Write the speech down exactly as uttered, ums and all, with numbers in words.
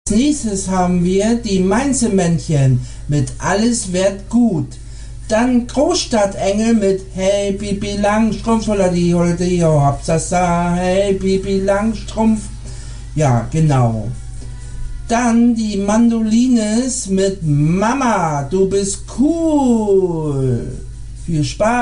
Als nächstes haben wir die Mainzelmännchen mit Alles wird gut. Dann Großstadtengel mit Hey Pipi Langstrumpf, holla die holla die ho hopsasa, hey Pipi Langstrumpf. Ja, genau. Dann die Mandolines mit Mama, du bist cool. Viel Spaß.